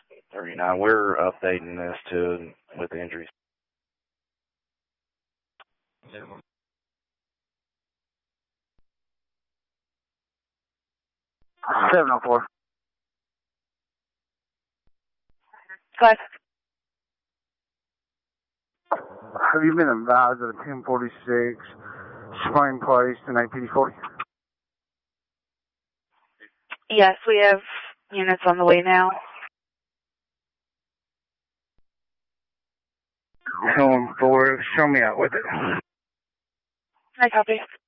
39. We're updating this to with injuries. 704. Go ahead. Have you been advised of a 1046 sprain placed in APD 40? Yes, we have units on the way now. Going forward, show me out with it. I copy.